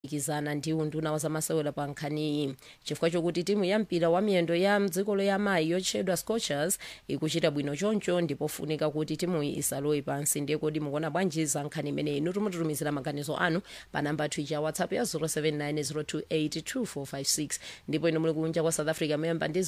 ikizana ndi unduna wa zamasewera pa nkhaniyi chifukwa chokuti timu ya mpira wa miyendo ya mdziko loyamayi yotchedwa Scorchers ikuchita bwino choncho ndipo funika kuti timuyi isalowe pansi. Ndiye kodi mukuona bwanji za nkhani imeneyi? Inu tumutumizira maganizo anu pa namba ya WhatsApp ya 0790282456 ndipo inu muli kunja kwa South Africa memba ndi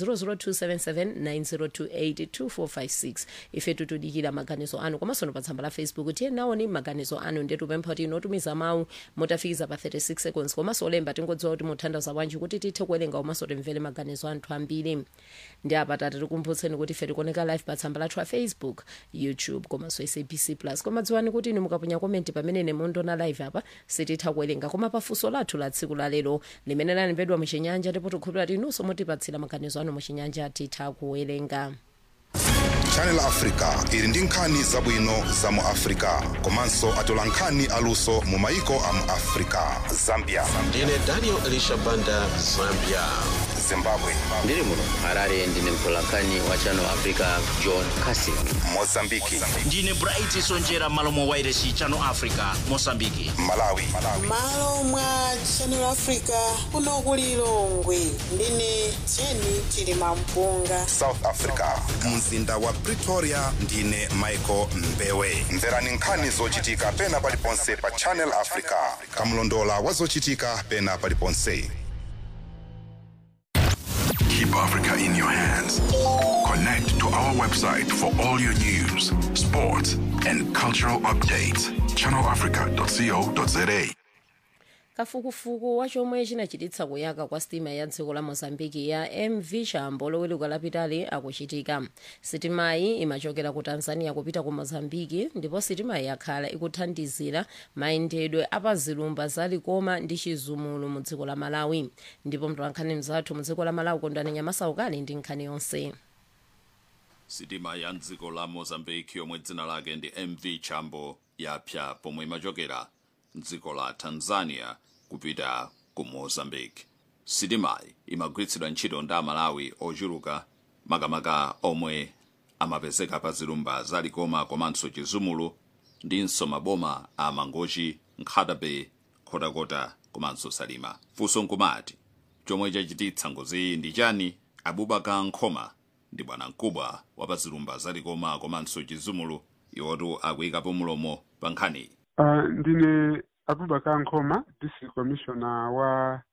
0027790282456. ife tutudikira maganizo anu komanso pa tsamba la Facebook tiye naoni maganizo anu ndi tupempha kuti inotumiza mawu mutafikiza pa 36 seconds komanso olemba tingodziwa kuti muthandaza bwanji kuti tithe kuwerenga komanso timvere maganizo anthu ambiri. Ndi apa tikukumbutseni kuti ife tikuoneka live pa tsamba lathu la Facebook, YouTube komanso SABC Plus. Koma dziwani kuti inu mukaponya komenti pamene mundiona live apa sititha kuwerenga, koma pafunso lathu la tsiku la lero limene lalembedwa muchinyanja ndipo tikhulupirira kuti inunso mutipatsira maganizo anu muchinyanja titha kuwerenga. Channel Africa ili ndi nkhani zabwino za mu Africa komanso atola nkhani aluso mu maiko a mu Africa. Zambia ndine Daniel Elisha Banda, Zambia. Zimbabwe ndiri muno Harare ndine mtolankhani wa Channel Africa John Kasi. Mozambiki ndine Bright Sonjera Malomo Wairesi Channel Africa Mozambiki. Malawi malo mwa Channel Africa kuno kuli Lilongwe ndine Jenny Chilimampunga. South Africa mzinda wa Pretoria ndine Michael Mbewe. Mverani nkhani zochitika pena paliponse pa Channel Africa, kamlondola wa zochitika pena paliponse. Keep Africa in your hands. Connect to our website for all your news, sports, and cultural updates. channelafrica.co.za. Kafukufuku wa chomwe chinachititsa kuyaka kwa sitima ya dziko la Mozambiki ya MV Chambo loweruka lapitali akuchitika. Sitimayi imachokera ku Tanzania kupita ku Mozambiki ndipo sitimayi yakhala ikuthandizira mayendedwe apazilumba za Likoma ndi Chizumulu mu dziko la Malawi. Ndipo mtolankhani mzathu mu dziko la Malawi Kondwani Nyamasaukali ndi nkhani yonse. Sitima ya dziko la Mozambiki yomwe dzina lake ndi MV Chambo yapsa pomwe imachokera dziko la Tanzania kupita ku Mozambique. Sitimayi imagwiritsidwa ntchito ndi Amalawi ochuluka makamaka omwe amapezeka pa zilumba za Likoma komanso Chizumulu ndinso maboma a Mangochi, Nkhatabe, Khotakota komanso Salima. Funso nkumati chomwe chachititsa ngozi ndi chani? Abubakar Nkhoma ndi bwana mkubwa wa pa zilumba za Likoma komanso Chizumulu iwotu akuyikapo mulomo pa nkhani. Ndine Abubakar Nkhoma, District Commissioner wa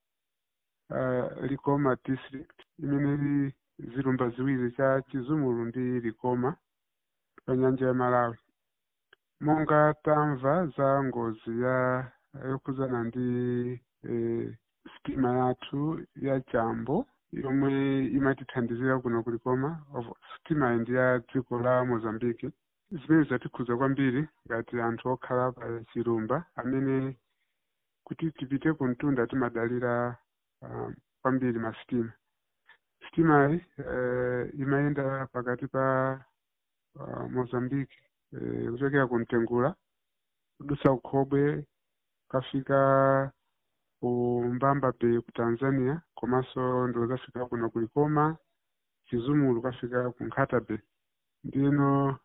Likoma District, imene zilumba ziwiri cha Chizumulu ndi Likoma pa nyanja ya Malawi. Monga tamva za ngozi yokuzana ndi sitima yathu ya Chambo yomwe imatithandizira kuno ku Likoma. Sitima ndi ya dziko la Mozambique. Zimene zatikhuza kwambiri ngati anthu okhala pa chilumba amene kuti tipite ku mtunda timadalira kwambiri masitima. Sitimayi imayenda pakati pa Mozambique kuchokera ku Mtengula kudusa Ukhobwe kafika ku Mbamba Bay ku Tanzania komanso ndo kafika kuno ku Likoma, Chizumulu kafika ku Nkhatabe. Ndino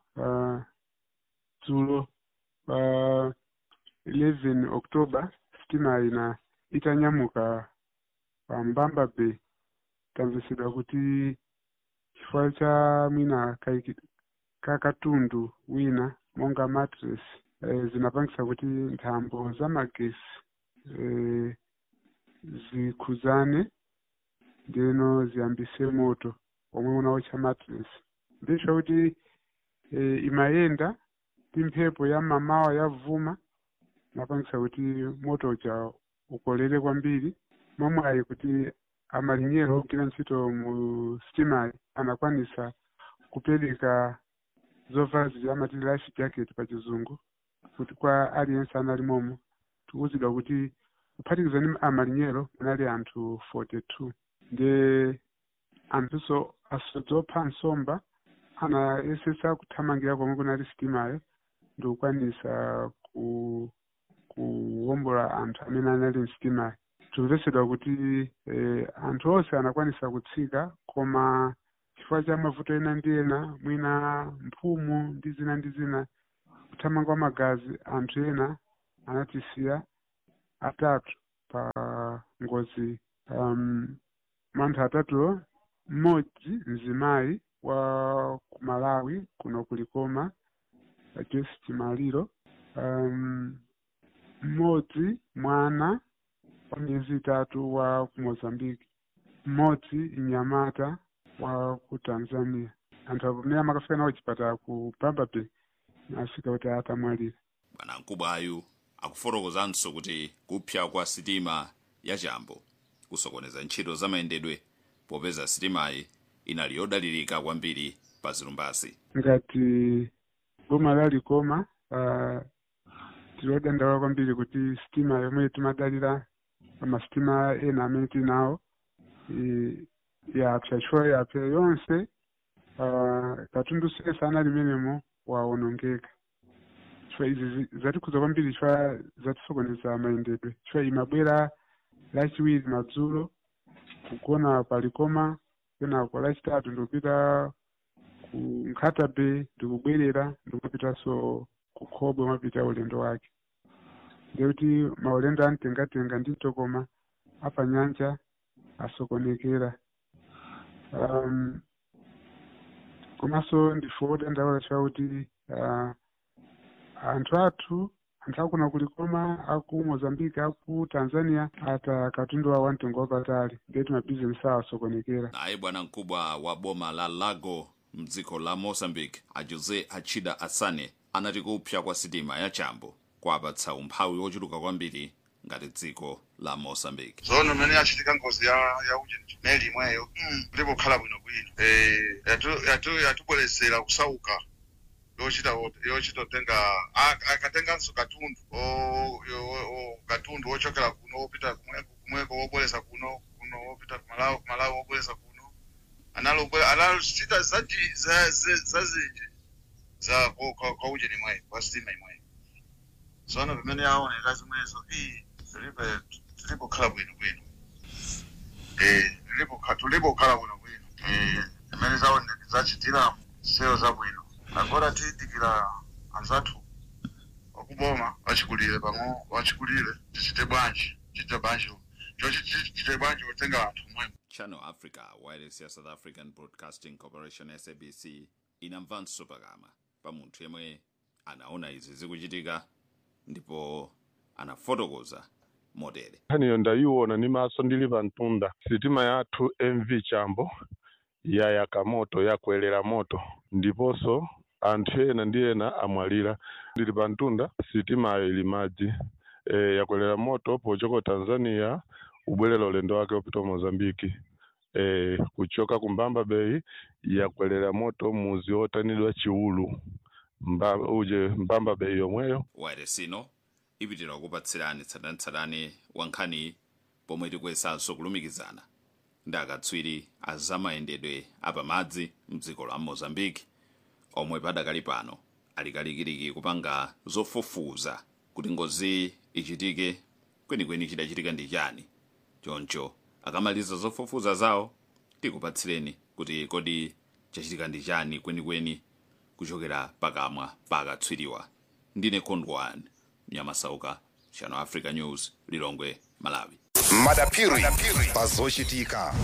dzulo 11 October sitima itanyamuka pa Mbamba Bay tamvesedwa kuti chifukwa cha mwina katundu wina monga mattress zinapangisa kuti nthambo za magesi zikhuzane ndino ziyambise moto omwe unaotcha mattress. Ndisho kuti imayenda timphepo ya mamawa yavuma napangisa kuti moto uja ukolere kwambiri momwe kuti amalinyero ogwira ntchito mu sitimayi anakwanisa kupereka zovazi amati life jacket pa chizungu kuti kwa aliyense anali momo. Tikuzidwa kuti kuphatikiza ndi amalinyero munali anthu 42 ndi anthuso asodzopa nsomba anayesesa kuthamangira komwe kunali sitimayo ndi kukwanisa kuwombola anthu amene anali msitimayo. Tikuvesedwa kuti anthu onse anakwanisa kutsika koma chifukwa cha mavuto ena ndi ena mwina mphumu ndi zina kuthamanga magazi anthu ena anatisiya atatu pa ngozi. Manthu atatu, mmodzi mzimayi wa ku Malawi kuno kulikoma Joyce Chimaliro, mmodzi mwana wa miezi 3 wa ku Mozambique, mmodzi mnyamata wa ku Tanzania. Anthu amene amakafika nawo chipatala ku Pamba Bay afika kuti atamwalira. Bwana Nkubwayu akufotokozanso kuti kupsa kwa sitima ya Chambo kusokoneza ntchito zamayendedwe popeza sitimayi inali yodalirika kwambiri pa zilumbasi. Ngati boma lalikoma tilodandaula kwambiri kuti sitima yomwe timadalira amasitima ena amene tinawo yapsa yonse, katundu sesa anali menemo waonongeka. Chifukwa izi zatikhuza kwambiri chifukwa zatisokoneza mayendedwe. Chifukwa imabwera lachiwiri madzulo kugona palikoma, kenako lachitatu ndikupita ku Nkhata Bay, ndikubwerera ndikupitanso ku Khobwe mapita ulendo wake. Ndikuti maulendo amtengatenga ndito koma apa nyanja asokonekera. Komanso ndifoda ndaula chauti anthu akuna kulikoma aku Mozambique aku Tanzania ata katundu wa mtengo wapatali ndeti mabizinesi asokonekera. Naye bwana mkubwa wa boma la Lago mdziko la Mozambique Jose Achida Asane anati kupsa kwa sitima ya Chambo kwapatsa umphawi wochuluka kwambiri ngati dziko la Mozambique. Zono mene achitika ngozi ya ujeni meli imweyo ndipo khala bwino yatubweresera kusauka yochita tenga akatenga nso katundu wochokera kuno wopita kumweko wobweresa kuno wopita Malawi wobweresa kuno analo sita zazinji za kwa ujeni mweyo kwa sitima imweyo. Zono vimene aoneka zimwezo tilipo khala bwino tulipo khala bwino imene zaoneka zachitira seo za bwino. Agora tidikira anzathu okuboma wachikulire tichite bwanji otenga anthu mwemwe. Channel Africa, wireless ya South African Broadcasting Corporation SABC inamvanso pakamwa pa munthu yemwe anaona izi zikuchitika ndipo anafotokoza modele. Haniyo ndayiona ni maso ndili pantunda sitima yathu MV Chambo yayaka moto yakwelera moto ndiponso anthu ena ndi ena amwalira. Ndili pantunda sitimayo ili madzi yakwelera moto pochoka Tanzania ubwerera ulendo wake opita Mozambique. Kuchoka ku Pamba Bay yakwelera moto muzi otanidwa Chiulu Pamba Bay yomweyo. Wayeresino ipitira kupatsirani tsatanetsatane wankhani pomwe tikwesanso kulumikizana ndi akatswiri azamayendedwe apamadzi mdziko la Mozambique omwe padakali pano alikalikiriki kupanga zofufuza kuti ngozi ichitike kwenikweni chidachitika ndi chani. Choncho akamaliza zofufuza zawo tikupatsireni kuti kodi chachitika ndi chani kwenikweni kuchokera pakamwa pakatswiriwa. Ndine Kondwani Mnyamasauka, Channel Africa News, Lilongwe, Malawi. Madapiri pazochitika.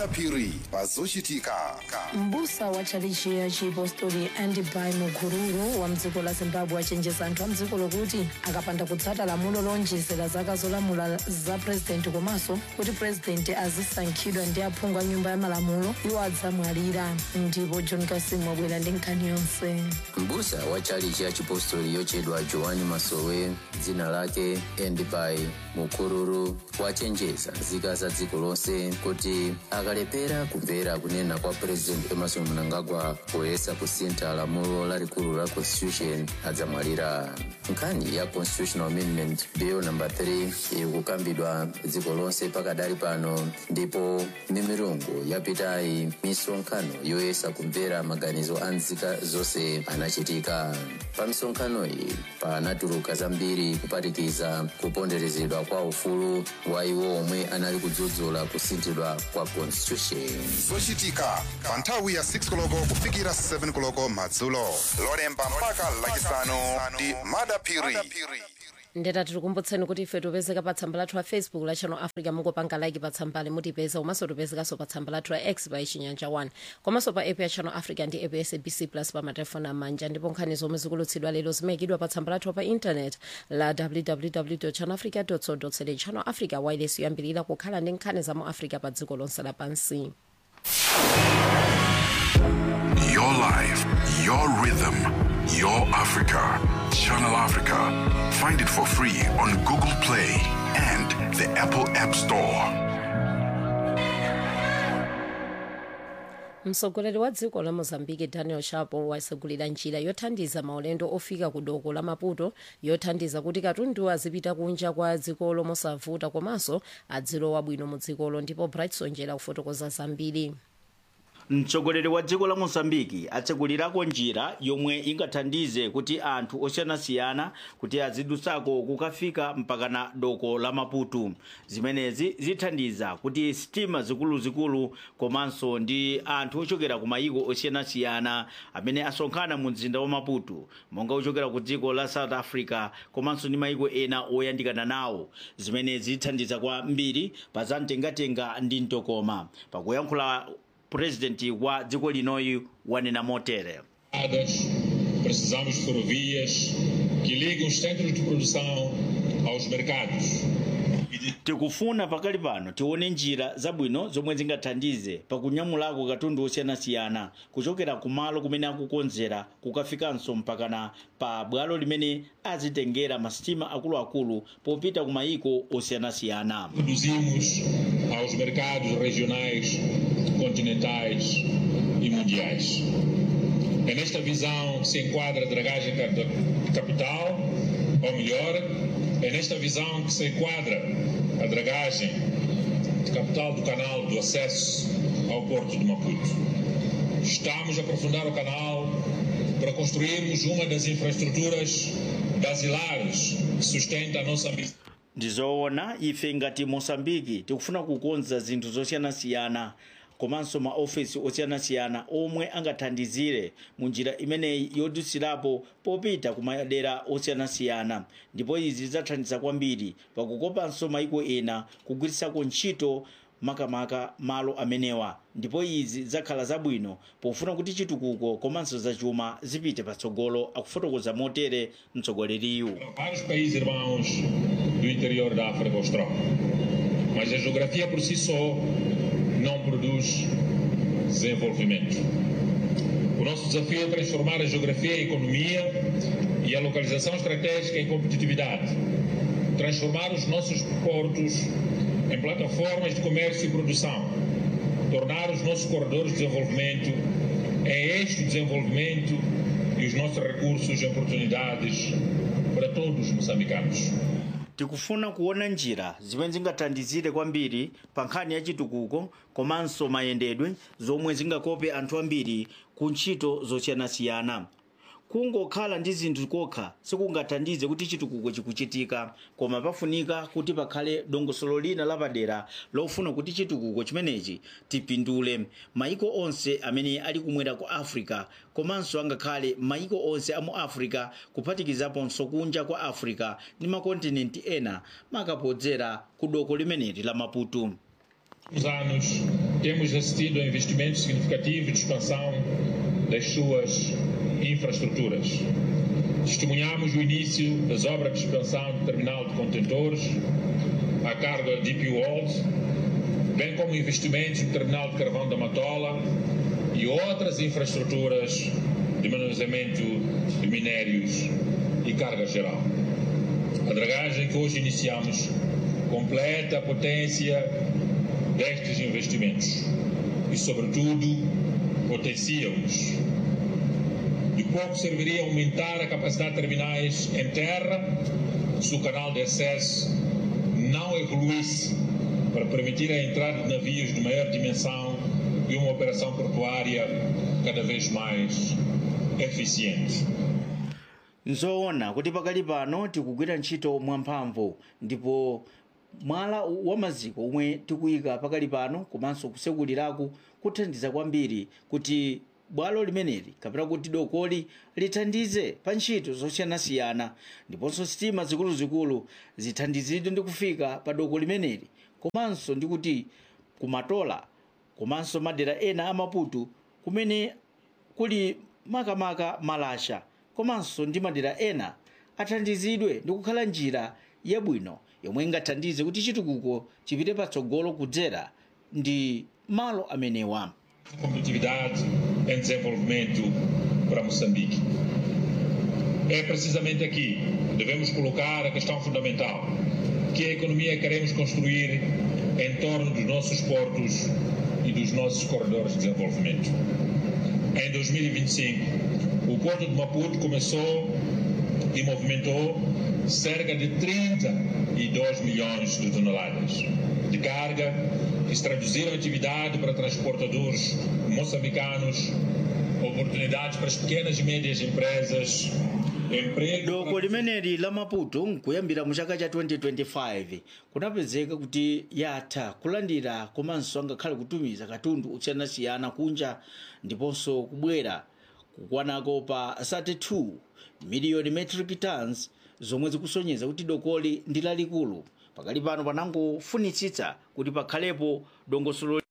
Mbusa wa chalichi ya Chipostori Andibai Mukururu wa mdziko la Zimbabwe achenjeza anthu a mdziko lokuti akapanda kutsata lamulo lonjezera zaka zolamula za president komanso kuti president azisankhidwa ndi aphungu a nyumba ya malamulo iwo adzamwalira. Ndipo John Kasim wabwera ndi nkhani yonse. Mbusa wa chalichi ya Chipostori yochedwa Joani Masowe dzina lake Andibai Mukururu wachenjeza nzika za dziko lonse kuti akalepera kumvera kunena kwa President Emmerson Mnangagwa poyesa kusintha lamulo lalikulu la Constitution adzamwalira. Nkhani ya Constitutional Amendment Bill number 3 ikukambidwa dziko lonse pakadali pano ndipo mimirungu yapitayi misonkhano yoyesa kumvera maganizo a nzika zonse anachitika. Pa misonkhano iyi panatuluka zambiri kupatikiza kuponderezedwa kwa ufulu wa iwo omwe anali kudzudzula kusinthidwa kwa Constitution. Zochitika pa nthawi ya 6 koloko kufikira 7 koloko madzulo. Lolemba mpaka lachisanu ndi Madapiri. ndeta tikukumbutseni kuti ife topezeka pa tsamba lathu la Facebook la Channel Africa, mungopanga like pa tsambali mutipeza, komanso topezekanso pa tsamba lathu la X pa Chinyanja 1, komanso pa app ya Channel Africa ndi app ya SABC Plus pa matelefoni amanja, ndipo nkhani zomwe zikulutsidwa lero zimayikidwa pa tsamba lathu pa internet la www.channelafrica.co.za. Channel Africa wireless yoyambirira kukhala ndi nkhani za mu Africa pa dziko lonse lapansi. Your life, your rhythm, your Africa. Channel Africa. Find it for free on Google Play and the Apple App Store. Mtsogoleri wa dziko la Mozambique Daniel Chapo wasegulira njira yothandiza maulendo ofika ku doko la Maputo, yothandiza kuti katundu azipita kunja kwa dzikolo mosavuta komanso adzilowa bwino mu dzikolo, ndipo Bright Sonjera kufotokoza zambiri. Mtsogoleri wa dziko la Mozambique atsegulirako njira yomwe ingathandize kuti anthu osiyanasiyana kuti azidusako kukafika mpaka na doko la Maputo. Zimenezi zithandiza kuti sitima zikuluzikulu komanso ndi anthu ochokera ku mayiko osiyanasiyana amene asonkhana mu mzinda wa Maputo, monga ochokera ku dziko la South Africa komanso ndi mayiko ena oyandikana nawo. Zimenezi zithandiza kwambiri pa zamtengatenga ndi mtokoma. Pakuyankhula Presidente wa dziko linoyu wanena motere. Precisamos de ferrovias que ligam os centros de produção aos mercados. Tikufuna pakali pano tione njira zabwino zomwe zingathandize pakunyamulako katundu osiyanasiyana kuchokera kumalo kumene akukonzera kukafikanso mpakana pa bwalo limene azitengera masitima akuluakulu popita ku mayiko osiyanasiyana. Produzimos aos mercados regionais, continentais e mundiais. É nesta visão que se enquadra a dragagem capital, ou melhor, é nesta visão que se enquadra a dragagem de capital do canal do acesso ao porto de Maputo. Estamos a aprofundar o canal para construirmos uma das infraestruturas basilares que sustenta a nossa ambição. Ndizoona ife ngati Mozambique tikufuna kukonza zinthu zosiyanasiyana komanso maofesi osiyanasiyana omwe angathandizire mu njira imeneyi yodusirapo popita ku madera osiyanasiyana, ndipo izi zathandiza kwambiri pakukopanso mayiko ena kugwirisako ntchito makamaka malo amenewa, ndipo izi zakhala zabwino pofuna kuti chitukuko komanso zachuma zipite patsogolo, akufotokoza motere mtsogoleriyu. Vários países irmãos do interior da África Austral, mas a geografia por si só não produz desenvolvimento. O nosso desafio é transformar a geografia em economia e a localização estratégica em competitividade. Transformar os nossos portos em plataformas de comércio e produção. Tornar os nossos corredores de desenvolvimento em eixo de desenvolvimento e os nossos recursos em oportunidades para todos os moçambicanos. Tikufuna kuona njira zimene zingathandizire kwambiri pa nkhani ya chitukuko komanso mayendedwe zomwe zingakope anthu ambiri ku ntchito zosiyanasiyana. Kungokhala ndi zinthu kokha sikungathandize kuti chitukuko chikuchitika, koma pafunika kuti pakhale dongosolo lina lapadera lofuna kuti chitukuko chimenechi tipindule mayiko onse amene ali kumwera ku Africa komanso angakhale mayiko onse amu Africa kuphatikizaponso kunja kwa Africa ndi makontinenti ena makapodzera ku doko limeneli la Maputo. Nos anos temos assistido a investimentos significativos de expansão das suas infraestruturas. Testemunhamos o início das obras de expansão do terminal de contentores a cargo da DP World, bem como investimentos no terminal de carvão da Matola e outras infraestruturas de manuseamento de minérios e carga geral. A dragagem que hoje iniciamos completa a potência destes investimentos e, sobretudo, potencia-os. De pouco serviria aumentar a capacidade de terminais em terra se o canal de acesso não evoluísse para permitir a entrada de navios de maior dimensão e uma operação portuária cada vez mais eficiente. Nzoona kuti pakali pano tikugwira ntchito mwamphamvu, ndipo mwala wa maziko omwe tikuyika pakali pano komanso kusekulirako kuthandiza kwambiri kuti bwalo limeneli kapena kuti dokoli lithandize pa ntchito zosiyanasiyana ndiponso sitima zikuluzikulu zithandizidwe ndi kufika pa doko limeneli komanso ndi kuti kumatola komanso madera ena a Maputo kumene kuli makamaka malasha komanso ndi madera ena athandizidwe ndi kukhala njira yabwino yomwe ingathandize kuti chitukuko chipite patsogolo kudzera ndi malo amenewa. Competitividade e desenvolvimento para Moçambique. É precisamente aqui que devemos colocar a questão fundamental, que a economia queremos construir em torno dos nossos portos e dos nossos corredores de desenvolvimento. Em 2025, o Porto de Maputo começou e movimentou cerca de 32 milhões de toneladas de carga, que se traduziram em atividade para transportadores moçambicanos, oportunidades para as pequenas e médias empresas, emprego. Doko limeneli la Maputo nkuyambira mu chaka cha 2025 kunapezeka kuti yatha kulandira komanso angakhale kutumiza katundu osiyanasiyana kunja ndiponso kubwera kukwanako pa 32 miliyoni metric tons zomwe zikusonyeza kuti dokoli ndi lalikulu. Pakali pano panangofunitsitsa kuti pakhalepo dongosolo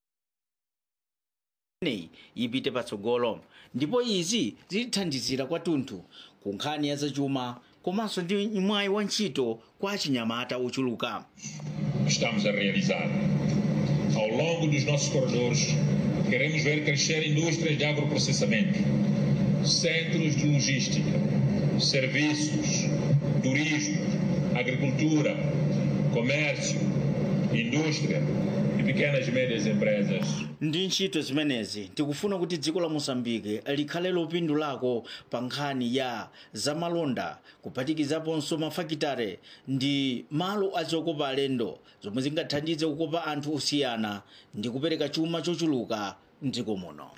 limeneyi ipite patsogolo ndipo izi zithandizira kwathunthu ku nkhani ya zachuma komanso ndi mwayi wa ntchito kwa achinyamata ochuluka. Estamos a realizar. Ao longo dos nossos corredores, queremos ver crescer indústrias de agroprocessamento, centros de logística, serviços, turismo, agricultura, comércio, indústria e pequenas e médias empresas. Ndi ntchito zimenezi tikufuna kuti dziko la Moçambique likhale lopindulako pa nkhani ya zamalonda kuphatikizaponso mafakitare ndi malo azokopa alendo zomwe zingathandize kukopa anthu osiyana ndi kupereka chuma chochuluka mdziko muno.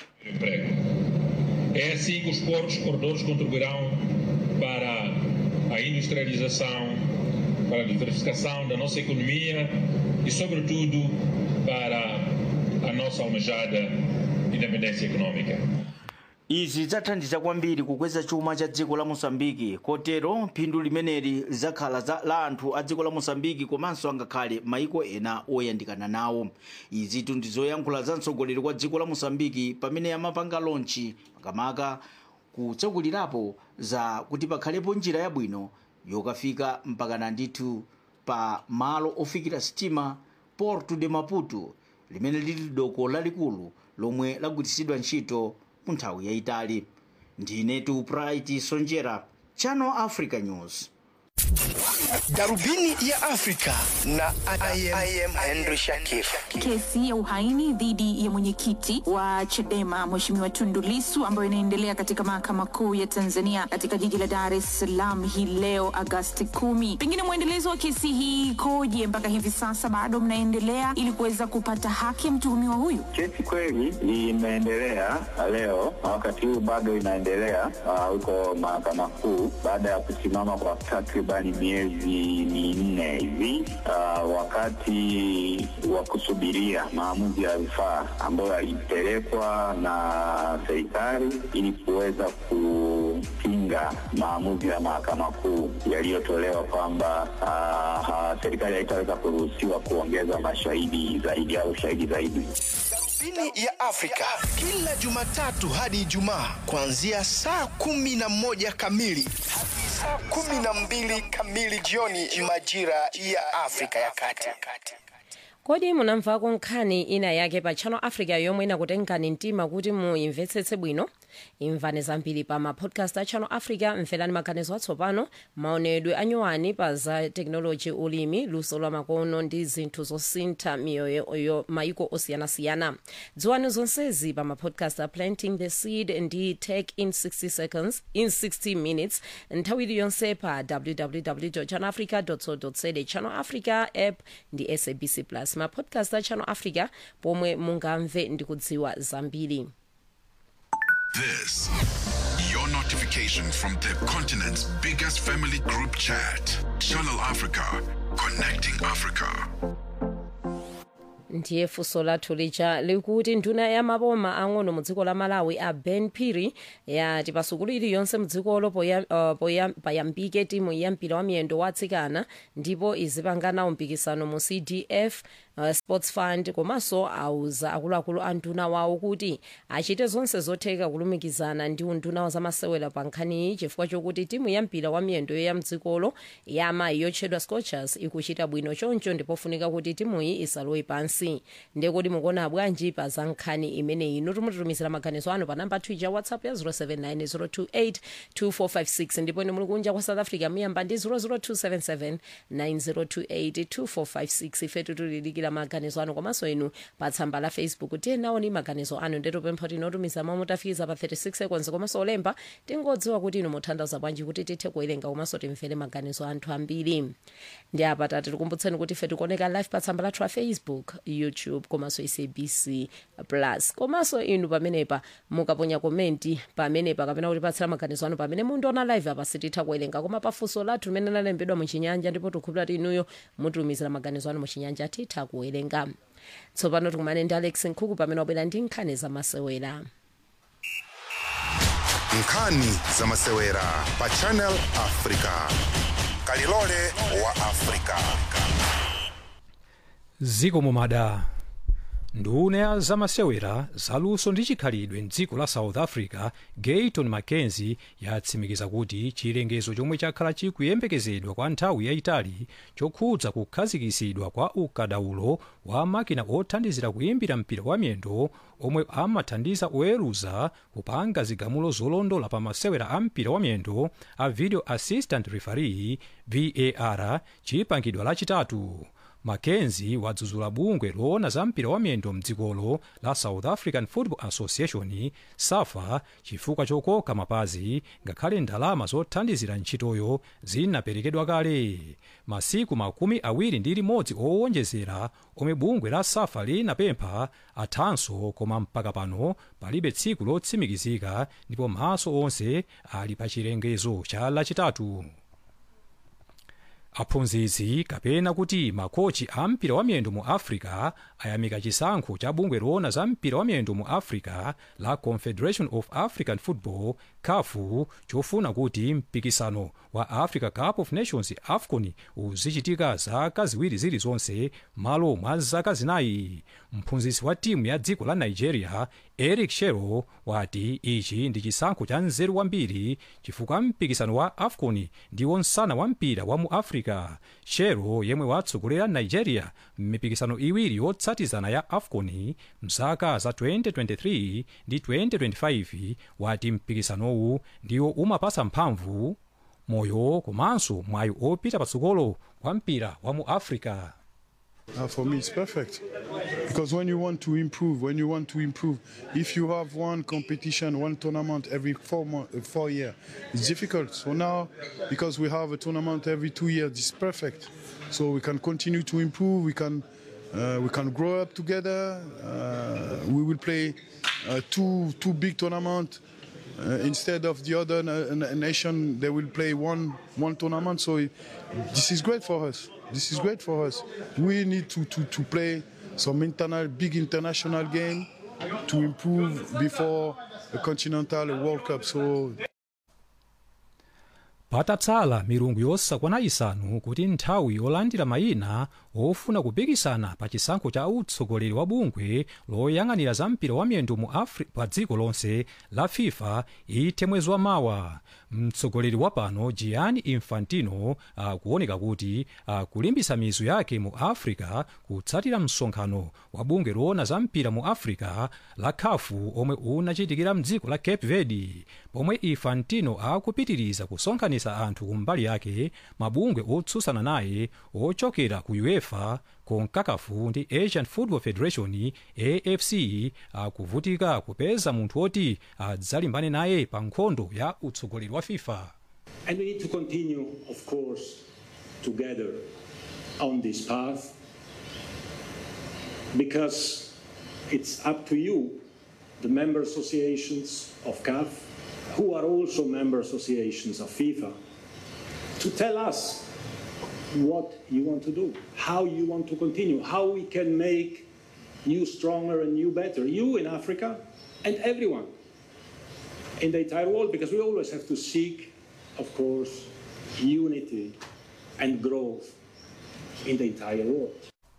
É assim que os portos corredores contribuirão para a industrialização, para a diversificação da nossa economia e, sobretudo, para a nossa almejada independência econômica. Izi zathandiza kwambiri kukweza chuma cha dziko la Moçambique, kotero phindu limeneli zakhala la anthu a dziko la Moçambique komanso angakhale maiko ena oyandikana nawo. Izi ndizoyankhula za mtsogoleri kwa dziko la Moçambique pamene amapanga lonchi makamaka kutsakulirapo za kuti pakhalepo njira yabwino yokafika mpaka ndithu pa malo ofikira sitima Porto de Maputo limene lili doko lalikulu lomwe lagwiritsidwa ntchito mu nthawi yayitali. Ndinetu Bright Sonjera, Channel Africa News. Darubini ya Afrika na I am Henry Shakif. Kesi ya uhaini dhidi ya mwenyekiti wa Chadema Mheshimiwa Tundu Lissu ambayo inaendelea katika mahakama kuu ya Tanzania katika jiji la Dar es Salaam hii leo Agosti 10. Pengine mwendelezo wa kesi hii koje mpaka hivi sasa bado mnaendelea ili kuweza kupata haki ya mtuhumiwa huyu? Kesi kweli imeendelea leo wakati huu bado inaendelea huko mahakama kuu baada ya kusimama kwa takribani miezi minne hivi wakati wa kusubiria maamuzi ya rufaa ambayo yalipelekwa na serikali ili kuweza kupinga maamuzi ya mahakama kuu yaliyotolewa kwamba serikali haitaweza kuruhusiwa kuongeza mashahidi zaidi au shahidi zaidi. Darubini ya Afrika kila Jumatatu hadi Ijumaa kuanzia saa 11 kamili hadi saa 12 kamili jioni majira ya Afrika ya Kati. Kodi munamvako nkhani ina yake pa Channel Africa yomwe inakutengani mtima kuti muimvetsetse bwino? Imvani zambiri pa mapodcast a Channel Africa, mverani maganizo atsopano, maonedwe anyuwani pa za technology, ulimi, luso lwa makono ndi zinthu zosintha miyoyo maiko osiyanasiyana. Dziwani zonsezi pa mapodcast a Planting the Seed ndi Tech in 60 Minutes nthawi iliyonse pa www.channelafrica.co.za. Channel Africa app ndi SABC Plus. Mapodcast a Channel Africa pomwe mungamve ndi kudziwa zambiri. This, your notification from the continent's biggest family group chat. Channel Africa, connecting Africa. ndiye funso lathu lija likuti nduna ya maboma ang'ono mu dziko la Malawi a Ben Phiri yati pasukulu iliyonse mu dzikolo payambike timu ya mpira wa miyendo wa atsikana ndipo izipangana mpikisano mu CDF Sports Fund komanso auza akuluakulu a nduna wawo kuti achite zonse zotheka kulumikizana ndi unduna wa zamasewera pa nkhaniyi chifukwa chokuti timu ya mpira wa miyendo ya mdzikolo ya amayi yotchedwa Scorchers ikuchita bwino choncho ndipofunika kuti timuyi isalowe pansi. Ndekodi mukuona bwanji pa za nkhani imeneyi? inu tumutumizira maganizo anu pa namba twitter WhatsApp ya 0790282456 ndipo inu muli kunja kwa South Africa muyamba ndi 0027790282456 ifetu tulidikira maganizo anu komanso inu pa tsamba la Facebook tiyenaoni maganizo anu ndetupempha tinotumiza mawu mutafikiza pa 36 seconds komanso olemba tingodziwa kuti inu muthandaza bwanji kuti tithe kuwerenga komanso timvere maganizo anthu ambiri. Ndi apa tati tikumbutseni kuti ife tikuoneka live pa tsamba lathu la Facebook, YouTube komanso SABC Plus. Komanso inu pamenepa mukaponya komenti pamenepa kapena kuti patsira maganizo anu pamene mundiona live apa sititha kuwerenga koma pafunso lathu limene lalembedwa muchinyanja ndipo tikhulupirira kuti inuyo mutumizira maganizo anu muchinyanja titha kuwerenga. Tsopano tikumane ndi Alex Nkhuku pamene wabwera ndi nkhani zamasewera. Nkhani zamasewera pa Channel Africa. Kalilole wa Africa. Ziko mumada. Nduna ya zamasewera zaluso ndi chikhalidwe mdziko la South Africa Gayton Mackenzie yatsimikiza kuti chilengezo chomwe chakhala chikuyembekezedwa kwa nthawi yayitali chokhudza kukhazikisidwa kwa ukadaulo wa makina othandizira kuyimbira mpira wa miyendo omwe amathandiza oweruza kupanga zigamulo zolondola pa masewera a mpira wa miyendo a video assistant referee VAR chipangidwa lachitatu. Mackenzie wadzudzula bungwe loona za mpira wa miyendo mdzikolo la South African Football Association SAFA chifukwa chokoka mapazi ngakhale ndalama zothandizira ntchitoyo zinaperekedwa kale. Masiku 21 owonjezera omwe bungwe la SAFA linapempha athanso koma mpaka pano palibe tsiku lotsimikizika ndipo maso onse ali pa chilengezo cha lachitatu. Aphunzitsi kapena kuti makochi a mpira wa miyendo mu Africa ayamika chisankho cha bungwe loona za mpira wa miyendo mu Africa la Confederation of African Football CAF chofuna kuti mpikisano wa Africa Cup of Nations AFCON uzichitika zaka ziwiri zilizonse malo mwa zaka zinayi. Mphunzitsi wa timu ya dziko la Nigeria Eric Shero wati ichi ndi chisankho cha nzeru kwambiri chifukwa mpikisano wa AFCON ndiwo msana wa mpira wa mu Africa. Shero yemwe watsogolera Nigeria m'mipikisano iwiri yotsatizana ya AFCON mzaka za 2023 ndi 2025 wati mpikisanowu ndiwo umapasa mphamvu moyo komanso mwayi opita patsogolo kwa mpira wa mu Africa. For me, it's perfect because when you want to improve, if you have one competition, one tournament every 4 years, it's difficult. So now, because we have a tournament every 2 years, it's perfect. So we can continue to improve. We can grow up together. We will play two big tournaments. Instead of the other nation, they will play one tournament. So this is great for us. We need to play some big international game to improve before a continental World Cup. So patatsala milungu yosakwana isanu kuti nthawi yolandira mayina ofuna kupikisana pa chisankho cha utsogoleri wa bungwe loyang'anira za mpira wa miyendo mu Africa pa dziko lonse la FIFA ithe mwezi wa mawa. Mtsogoleri wa pano Gianni Infantino akuoneka kuti kulimbisa mizu yake mu Africa kutsatira msonkhano wa bungwe loona za mpira mu Africa la CAF omwe unachitikira mdziko la Cape Verde, pomwe Infantino akupitiriza kusonkhanisa anthu kumbali yake mabungwe otsutsana naye ochokera ku UEFA, CONCACAF ndi Asian Football Federation AFC akuvutika kupeza munthu oti adzalimbane naye pa nkhondo ya utsogoleri wa FIFA. And we need to continue, of course, together on this path because it's up to you, the member associations of CAF, who are also member associations of FIFA, to tell us what you want to do, how you want to continue, how we can make new stronger and new better, you in Africa and everyone in the entire world, because we always have to seek, of course, unity and growth in the entire world.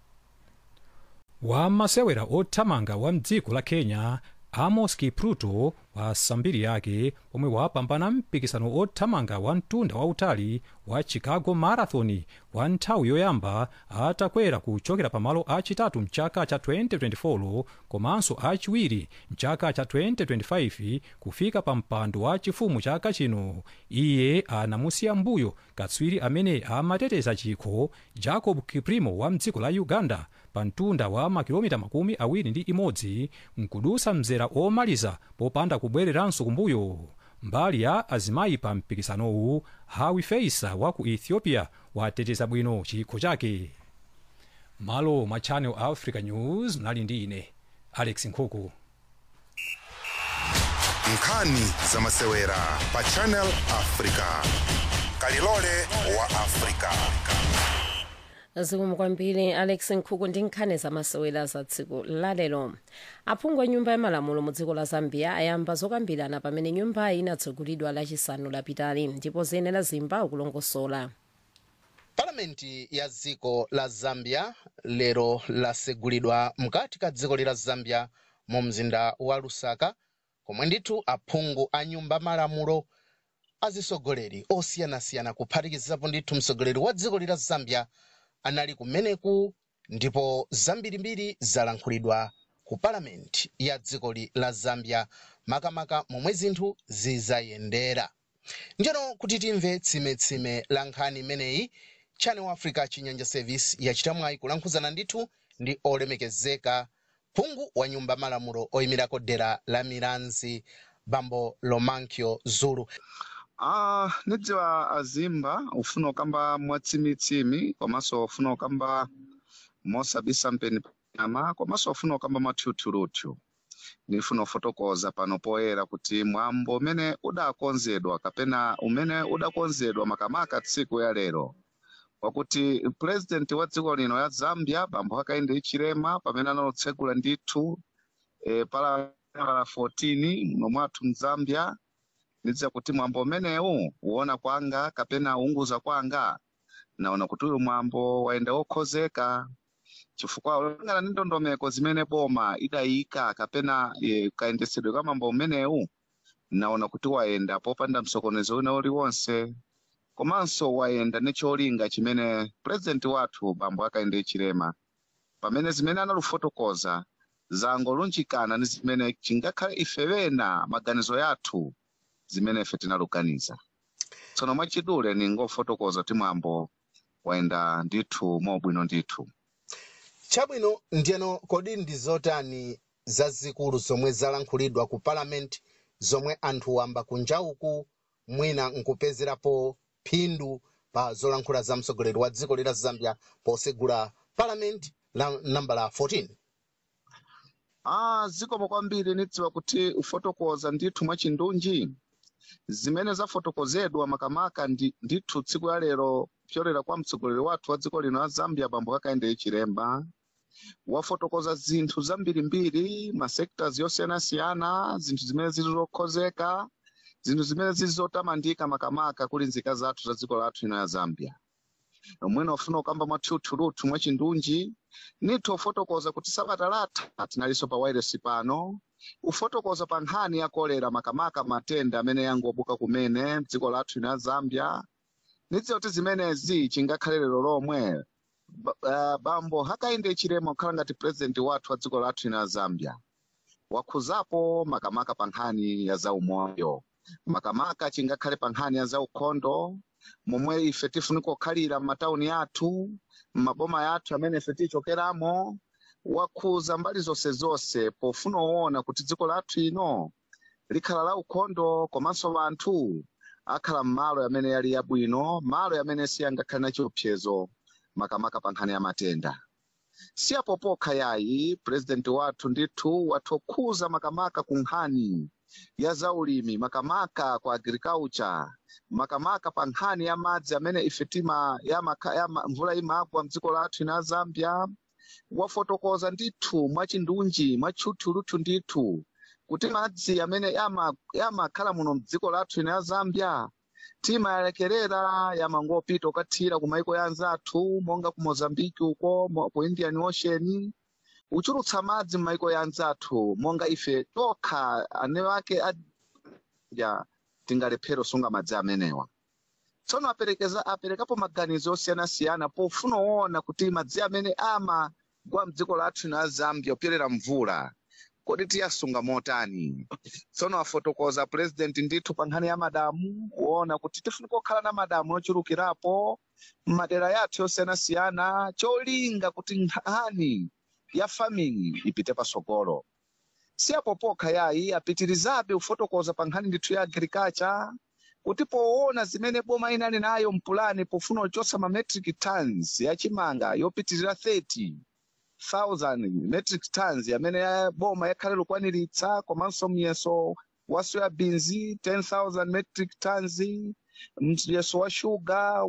Wamasewera othamanga wa mdziko la Kenya Amos Kipruto wa sambiri yake omwe wapambana mpikisano othamanga wa mtunda wautali wa Chicago Marathon wa nthawi yoyamba atakwera kuchokera pamalo achitatu mchaka cha 2024 komanso achiwiri mchaka cha 2025 kufika pa mpando wa chifumu chaka chino. Iye anamusiya mbuyo katswiri amene amateteza chikho Jacob Kiprimo wa mdziko la Uganda pa mtunda wa makilomita 21 nkudusa mzera omaliza popanda kubwereranso kumbuyo. Mbali ya azimayi pa mpikisanowu, Hawi Feisa wa ku Ethiopia wateteza bwino chikho chake. Malo mwa Channel Africa News mnali ndi ine Alex Nkhuku. Nkhani za masewera pa Channel Africa. Kalilole wa Africa. Zikomo kwambiri Alex Nkhuku ndi nkhani za masewera za tsiku lalero. Aphungu a nyumba ya malamulo mu dziko la Zambia ayamba zokambirana pamene nyumba inatsogolidwa lachisanu lapitali ndipo zenera zimba kulongosola. Parlamenti ya dziko la Zambia lero lasegulidwa mkati ka dziko la Zambia mu mzinda wa Lusaka, komwe ndithu aphungu a nyumba malamulo azisogoleri osiyanasiyana kuphatikizapo ndithu msogoleri wa dziko la Zambia anali kumeneku, ndipo zambirimbiri zalankhulidwa ku Parlamenti ya dziko la Zambia makamaka momwe zinthu zizayendera. Njeno kuti timve tsime la nkhani imeneyi, Channel Africa Chinyanja Service yachita mwayi kulankhuzana ndithu ndi olemekezeka phungu wa nyumba malamulo oyimirako dera la Miranzi Bambo Lomankyo Zulu. Nidziwa azimba ufuna ukamba mwatsimitsimi komanso ufuna ukamba mosabisa mpeni panyama komanso ufuna ukamba mathuthuruthu. Nifuna ufotokoza pano poyera kuti mwambo umene udakonzedwa kapena umene udakonzedwa makamaka tsiku ya lero wakuti president wa dziko lino ya Zambia Bambo Hakainde Hichilema pamene analotsegula ndithu pala 14 nomwathu mzambia. Nidziwa kuti mwambo umenewu uona kwanga kapena unguza kwanga naona kuti uyu mwambo waenda wokhozeka chifukwa ulangana ndi ndondomeko zimene boma idayika kapena kayendesedwe ka mwambo umenewu naona kuti waenda popanda msokonezo wina uliwonse, komanso waenda necholinga chimene president wathu Bambo Hakainde Hichilema pamene zimene analufotokoza zangolunjikana ndi zimene chingakhale ife wena maganizo yathu zimene ife tinalukaniza. Tsono mwachidule ningofotokoza ti mwambo waenda ndithu mobwino ndithu. Chabwino ndiyeno kodi ndi zotani zazikulu zomwe zalankhulidwa ku Parliament zomwe anthu wamba kunjauku mwina nkupezerapo phindu pa zolankhula za msogoleri wa dziko la Zambia posegula Parliament la nambala 14? Zikomo kwambiri nidziwa kuti ufotokoza ndithu mwachindunji zimene zafotokozedwa makamaka ndithu tsiku ya lero pyolera kwa mtsogoleri wathu wa dziko lino la Zambia Bambo Hakainde Hichilema wafotokoza zinthu zambirimbiri masectors yosiyanasiyana, zinthu zimene zilizokhozeka, zinthu zimene zilizotamandika makamaka kuli nzika zathu za dziko lathu lino ya Zambia. Mwina ufuna ukamba mathuthuruthu mwachindunji nithu ufotokoza kuti sabata latha tinaliso pa wireless pano ufotokoza pa nkhani ya kolera makamaka matenda amene yangobuka kumene dziko lathu lino la Zambia. Nidziwa kuti zimenezi chingakhale lero lomwe Bambo Hakainde Hichilema kukhala ngati president wathu wa dziko lathu lino la Zambia wakhuzapo makamaka pa nkhani ya zaumoyo, makamaka chingakhale pa nkhani ya zaukhondo momwe ife tifunika kukhalira m'matauni athu m'maboma yathu amene ife tichokeramo. Wakhuza mbali zonse pofuna uona kuti dziko lathu ino likhala la ukhondo komanso anthu akhala m'malo amene yali yabwino, malo amene siyangakhale na chiopsezo makamaka pa nkhani ya matenda. Siyapo pokha yayi president wathu ndithu watokhuza makamaka ku nkhani ya zaulimi, makamaka kwa agriculture, makamaka pa nkhani ya madzi amene ife tima ya mvula imagwa mdziko lathu lino la Zambia, wafotokoza ndithu mwachindunji mwatchutchulutchu ndithu kuti madzi amene yamakhala muno mdziko lathu ino ya Zambia timayalekerera yamangopita ukathira ku maiko ya anzathu monga ku Mozambique uko ku Indian Ocean uchulutsa madzi m'maiko ya anzathu monga ife tokha ane wake ya tingalephero sunga madzi amenewa. Tsono aperekapo maganizo osiyanasiyana pofuna kuona kuti madzi amene amagwa mdziko lathu ino ya Zambia opyerera mvula kodi tiyasunga motani. Tsono afotokoza president ndithu pa nkhani ya madamu kuona kuti tifunika kukhala na madamu ochulukirapo m'madera yathu yosiyanasiyana cholinga kuti nkhani ya farming ipite pasogolo. Siapo pokha yayi apitirizabe ufotokoza pa nkhani ndithu ya agriculture kuti poona zimene boma inali nayo mpulani pofuna kuchotsa ma metric tons ya chimanga yopitirira 30,000 metric tons amene boma yakhale lukwaniritsa komanso myeso wa soya beans 10,000 metric tons, myeso wa sugar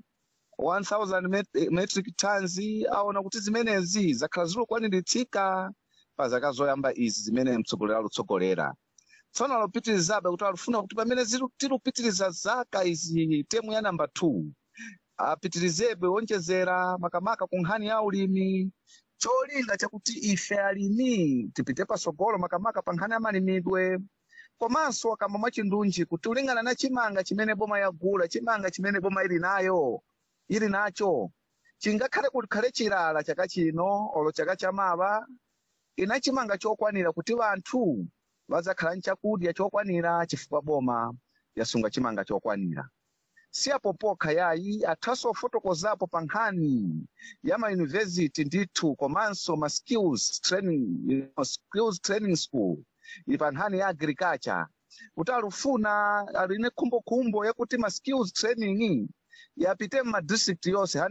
1,000 metric tons. Aona kuti zimenezi zakhala zilukwaniritsika pa zaka zoyamba izi zimene mtsogoleri alutsogolera. Tsono alupitirizabe kuti alufuna kuti pamene tilupitiriza zaka izi temu ya namba 2 apitirizebe onjezera makamaka ku nkhani ya ulimi cholinga chakuti ife alimi tipite pasogolo makamaka pa nkhani ya malimidwe komanso akamba mwachindunji kuti ulingana na chimanga chimene boma yagula chimanga chimene boma ili nacho chingakhale kukhale chilala chaka chino olo chaka chamawa ina chimanga chokwanira kuti vanthu vazakhala nchakudya chokwanira chifukwa boma yasunga chimanga chokwanira. Siapo pokha yayi athaso fotokozapo pa nkhani ya ma university ndithu komanso ma skills training school pa nkhani ya agriculture kuti alufuna aline khumbokhumbo yakuti ma skills training yapite ma district yonse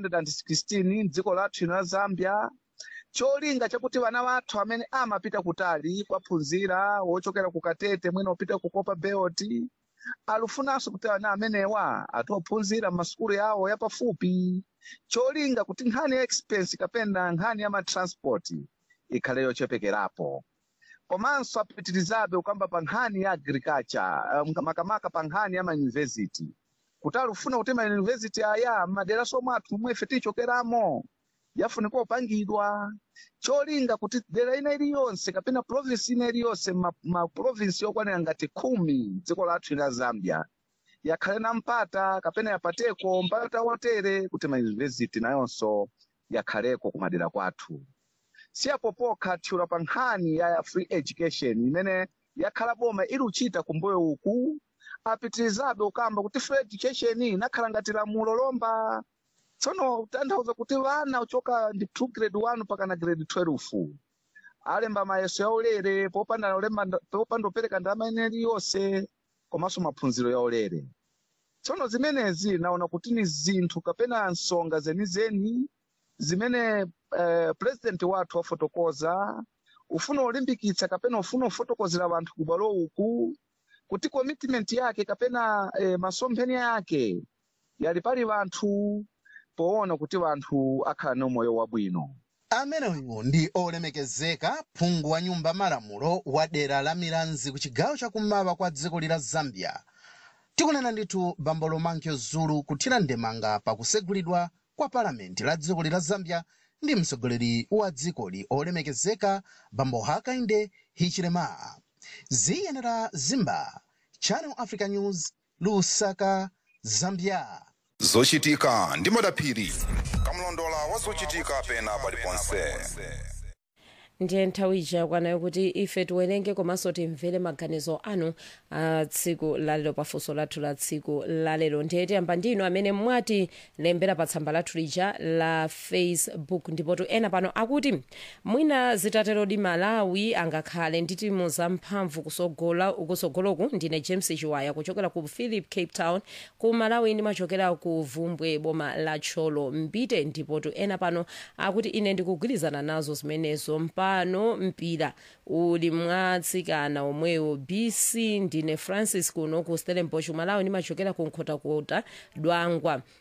116 mdziko lathu ino la Zambia cholinga chakuti vana vathu amene amapita kutali kwaphunzira wochokera ku Katete mwina upita ku Copper Belt alufunanso kuti ana amenewa atophunzira masukulu yawo yapafupi cholinga kuti nkhani ya expense kapena nkhani ya matransport ikhale yochepekerapo. Komanso apitirizabe ukamba pa nkhani ya agriculture makamaka pa nkhani ya mauniversity kuti alufuna kuti mauniversity aya madera somwe athu mwefe tichokeramo yafunika upangidwa cholinga kuti dera ina iliyonse kapena province ina iliyonse ma province yokwanira ngati 10 dziko lathu la Zambia yakhale na mpata kapena yapateko mpata wotere kuti ma university nayonso yakhaleko kumadera kwathu. Siapo pokha thiula pa nkhani ya free education imene yakhala boma iluchita kumbuyo uku apitirizabe ukamba kuti free education inakhala ngati lamulo lomba. Tsono tanthauza kuti vana uchoka ndi grade 1 paka na grade 12 alemba mayeso ya ulere popanda upereka ndalama ineyi yonse komanso maphunziro ya ulere. Tsono zimenezi naona kuti ni zinthu kapena nsonga zenizeni zimene president wathu wafotokoza ufuna ulimbikitsa kapena ufuna ufotokozera vanthu kubwalo uku kuti commitment yake kapena masomphenya yake yali pali vanthu poona kuti vanthu akhala no moyo wabwino. Ameneyo ndi olemekezeka phungu wa nyumba malamulo wa dera la Milanzi ku chigawo chakummawa kwa dziko la Zambia. Tikunena ndithu Bambo Lomankyo Zulu kuthira ndemanga pakusegulidwa kwa palamenti la dziko la Zambia ndi mtsogoleri wa dzikoli olemekezeka Bambo Hakainde Hichilema. Ziyenera Zimba, Channel Africa News, Lusaka, Zambia. Zochitika ndi Madaphiri kamlondola wazochitika pena paliponse. Ndiye nthawi yakwana kuti ife tiwerenge komanso timvere maganizo anu tsiku lalero pafunso lathu la tsiku lalero. Ndiye tiyamba ndinu amene mwati lembera pa tsamba lathu lija la Facebook ndipo ena pano akuti mwina zitatero di Malawi angakhale ndi timu zamphamvu kusogoloku. Ndine James Chiwaya kuchokera ku Philip Cape Town ku Malawi ndimachokera ku Vumbwe boma la Cholo Mbite. Ndipo ena pano akuti ine ndikugwirizana nazo zimenezo pano mpira uli mwatsikana omwewo BC. Ndine Francis kuno ku Stellenbosch Malawi ndimachokera ku Nkhotakota Dwangwa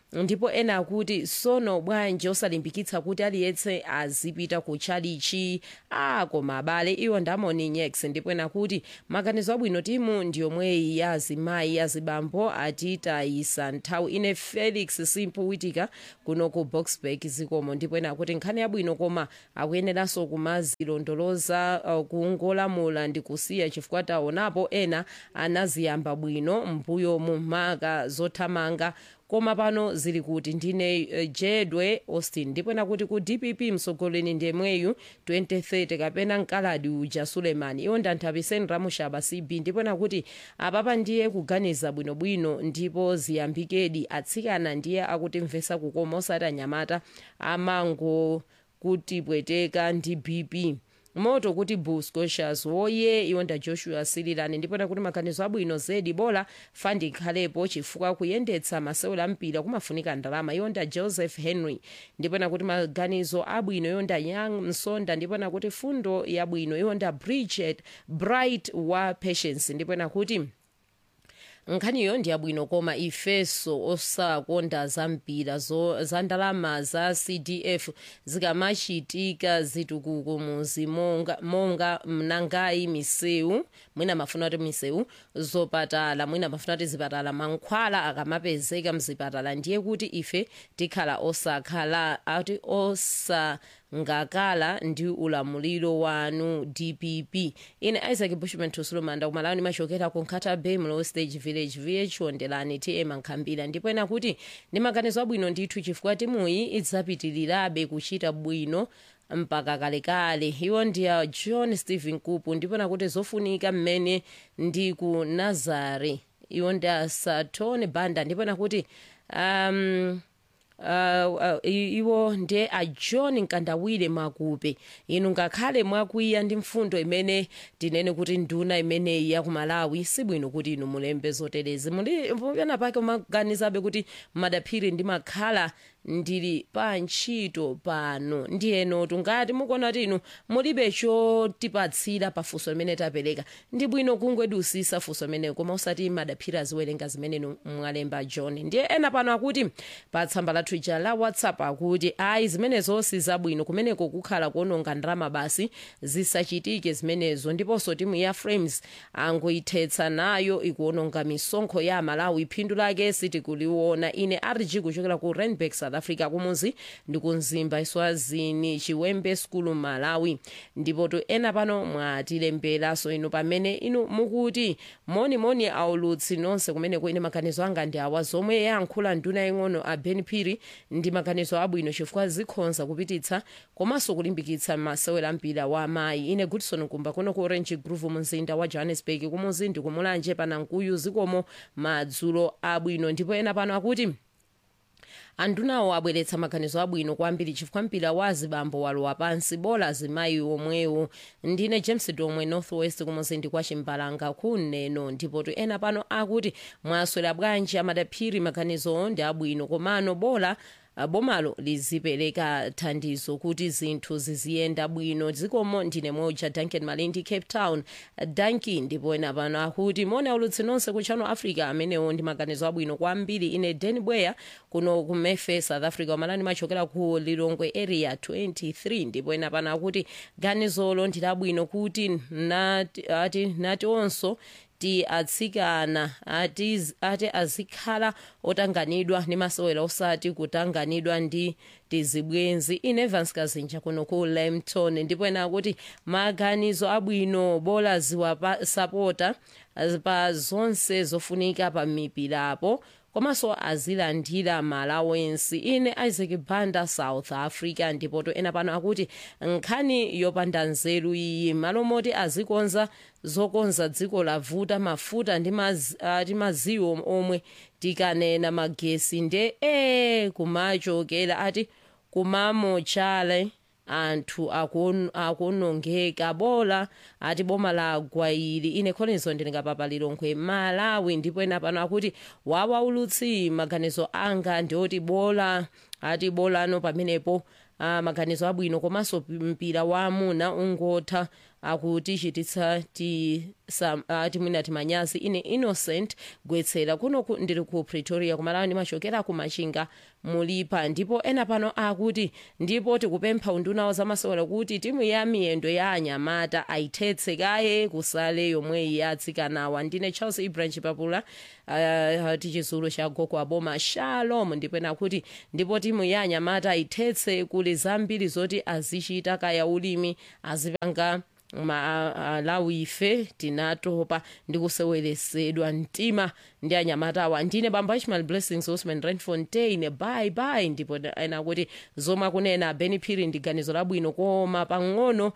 ndipo ena akuti sono bwanji osalimbikitsa kuti aliyense azipita ku chalichi koma abale iwo ndamoni nyex ndipo ena kuti maganizo abwino timu ndiyomweyi ya azimayi azibambo atitayisa nthawi. Ine Felix Simpu Witika kuno ku Boxburg zikomo ndipo ena akuti nkhani yabwino koma akuyeneranso kumazilondoloza kungolamula ndi kusiya chifukwa taonapo ena anaziyamba bwino mbuyo mu maka zothamanga koma pano zili kuti. Ndine Jedwe Austin ndipo ena kuti ku DPP msogoleri ndemweyu 2030 kapena mkaladi uja Sulemani iwo ndanthabiseni Ramushaba CB ndipo ena kuti apapa ndiye kuganiza bwinobwino ndipo ziyambikedi atsikana ndiye akutimvesa kukoma osati anyamata amango kuti pweteka ndi BP moto kuti Buscoshas woye iwonda Joshua Sililani ndipo nakuti maganizo abwino zedi bola fandi khalepo chifukwa kuyendetsa masewera ampira kumafunika ndalama iwonda Joseph Henry ndipo nakuti maganizo abwino iwonda Young Msonda ndipo nakuti fundo yabwino iwonda Bridget Bright wa Patience ndipo nakuti nkhaniyo ndi yabwino koma ifeso osakonda zampira za ndalama za CDF zikamachitika zitukuko muzi monga mnangayi misewu mwina mafuna kuti misewu zopatala mwina mafuna kuti zipatala mankhwala akamapezeka mzipatala ndiye kuti ife tikhala osakhala ati ngakala ndi ulamuliro wanu DPP. Ine Isaac Bushman Tusulumanda kumalani machokera ku Nkata Bay Mlow Stage Village VH Ondelani TM Nkhambira ndipo ena kuti ndi maganizo abwino ndithu chifukwa timuyi idzapitirirabe kuchita bwino mpaka kalekale. Iwo ndiya John Stephen Kupu ndipo nakuti zofunika mmene ndi ku Nazare iwo ndiya Satone Banda ndipo nakuti iwo nde a John Nkandawire Makupe inu ngakhale mwakwiya ndi mfundo imene tinene kuti nduna imene ya ku Malawi sibwino kuti inu mulembe zoterezi muli pake maganizabe kuti madaphiri ndi makhala ndili pa ntchito pano ndiyeno tungati mukuona kuti inu mulibe chotipatsira pafunso limene tapereka ndi bwino kungwedusisa funso limene koma usati madaphiri aziwerenga zimene mwalemba John. Ndiye ena pano akuti pa tsamba la Twitter la WhatsApp akuti ayi zimenezo sizabwino kumeneko kukhala kuononga ndalama basi zisachitike zimenezo ndiponso timu ya Frames angoithetsa nayo ikuononga misonkho ya Malawi phindu lake sitikuliona. Ine RG kuchokera ku Randburg South Africa kumuzi ndi kunzimba Iswazini Chiwembe School Malawi ndipo to ena pano mwatilembera so inu pamene inu mukuti moni aulutsi nonse kumene kuine maganizo anga ndi awa zomwe yankhula nduna ing'ono a Ben Phiri ndi maganizo abwino chifukwa zikhonza kupititsa komanso kulimbikitsa masewera mpira wa amayi. Ine Goodson Kumba kuno ku Orange Grove mzinda wa Johannesburg kumuzi ndi kumulanje panankuyu zikomo madzulo abwino ndipo ena pano akuti andunawo abweretsa maganizo abwino kwambiri chifukwa mpira wa azibambo walowa pansi bola azimayi omwewo. Ndine James Domwe Northwest kumuzindi kwa Chimbalanga kuneno ndipo to ena pano akuti mwaswera bwanji amadaphiri maganizo ndi abwino komano bola bomalo lizipereka thandizo kuti zinthu ziziyenda bwino zikomo. Ndine moja Duncan Malindi Cape Town Duncan ndipo ena pano akuti mone aulutsi nonse ku Channel Africa amenewo ndi maganizo abwino kwambiri. Ine Den Bweya kuno ku Mefe South Africa malani machokera ku Lilongwe area 23 ndipo ena pano akuti ganizolo ndi labwino kuti nati onso ti atsikana ati azikhala otanganidwa ndi masewera osati kutanganidwa ndi tizibwenzi. Ine Evans Kazinja kuno ku Lemton ndipo ena akuti maganizo abwino bola ziwasapota pa zonse zofunika pa mipirapo komanso azilandira malawensi. Ine Isaac Banda South Africa ndipo to ena pano akuti nkhani yopanda nzeru iyi malo moti azikonza zokonza dziko lavuta mafuta ndi maziwo omwe tikanena magesi nde kumachokera ati kumamochale anthu akunongeka bola ati boma la Gwayili. Ine Collins ndingapapa Lilongwe Malawi ndipo ena pano akuti wawaulutsi maganizo anga ndioti bola ati bola no pamenepo maganizo abwino komanso mpira wa amuna ungotha akutichititsa timwina timanyazi. Ine Innocent Gwetsera kuno ndiri ku Pretoria kumalawi ndimachokera ku Machinga mulipa. Ndipo ena pano akuti ndipo tikupempha unduna wa zamasewera kuti timu ya miyendo ya anyamata aithetse kaye kusale yomwe yatsikanawa. Ndine Charles Ibrahim Chipapula tichizulu cha Goko Aboma Shalom. Ndipo ena kuti ndipo timu ya anyamata aithetse kuli zambiri zoti azichita kaya ulimi azipanga malawi ife tinatopa ndikuseweresedwa mtima ndi anyamatawa. Ndine Bamba Ishmael Blessings Osman Renfontaine bye bye. Ndipo ena kuti zomwe kunena Benny Phiri ndi ganizo labwino koma pang'ono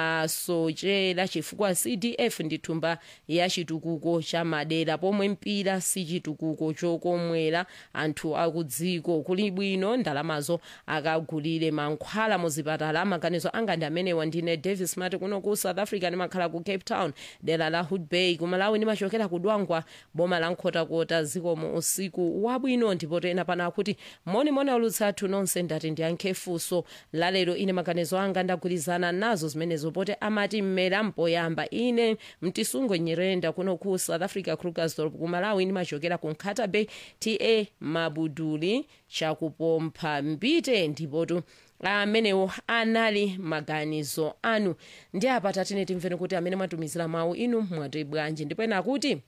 asochera chifukwa CDF ndi thumba ya chitukuko cha madera pomwe mpira si chitukuko chokomwera anthu akudziko. Kuli bwino ndalamazo akagulire mankhwala muzipatala. Maganizo anga ndi amenewa. Ndine Davis Mati kuno ku South Africa ndimakhala ku Cape Town dera la Hood Bay kumalawi ndimachokera kudwangwa boma la Nkhotakota zikomo usiku wabwino. Ndipo ena pano akuti moni aulutsa athu nonse ndati ndiyankhe funso lalero. Ine maganizo anga ndagwirizana nazo zimenezo poti amati mmera mpoyamba. Ine Mtisungo Nyirenda kuno ku South Africa Krugersdorp kumalawi ndimachokera ku Nkhata Bay TA Mabuduli chakupompha mbite. Ndipotu amenewo anali maganizo anu. Ndi apa tatine timveni kuti amene mwatumizira mawu inu mwati bwanji. Ndipo ena akuti